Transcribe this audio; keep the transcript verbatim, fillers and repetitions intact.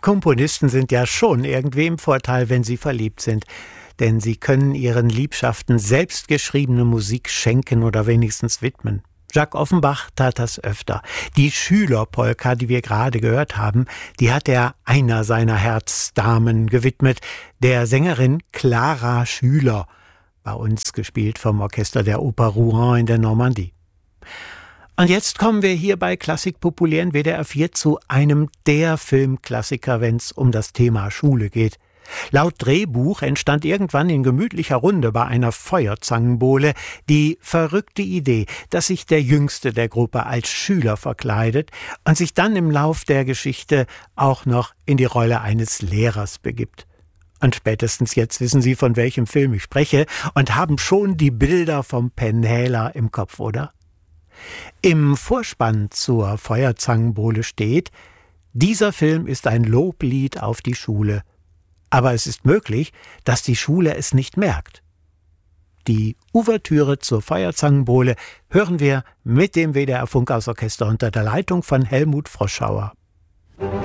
Komponisten sind ja schon irgendwie im Vorteil, wenn sie verliebt sind. Denn sie können ihren Liebschaften selbstgeschriebene Musik schenken oder wenigstens widmen. Jacques Offenbach tat das öfter. Die Schülerpolka, die wir gerade gehört haben, die hat er einer seiner Herzdamen gewidmet, der Sängerin Clara Schüler, bei uns gespielt vom Orchester der Oper Rouen in der Normandie. Und jetzt kommen wir hier bei Klassik populär in W D R vier zu einem der Filmklassiker, wenn es um das Thema Schule geht. Laut Drehbuch entstand irgendwann in gemütlicher Runde bei einer Feuerzangenbowle die verrückte Idee, dass sich der Jüngste der Gruppe als Schüler verkleidet und sich dann im Lauf der Geschichte auch noch in die Rolle eines Lehrers begibt. Und spätestens jetzt wissen Sie, von welchem Film ich spreche und haben schon die Bilder vom Penhäler im Kopf, oder? Im Vorspann zur Feuerzangenbowle steht: Dieser Film ist ein Loblied auf die Schule. Aber es ist möglich, dass die Schule es nicht merkt. Die Ouvertüre zur Feuerzangenbowle hören wir mit dem W D R Funkhausorchester unter der Leitung von Helmut Froschauer.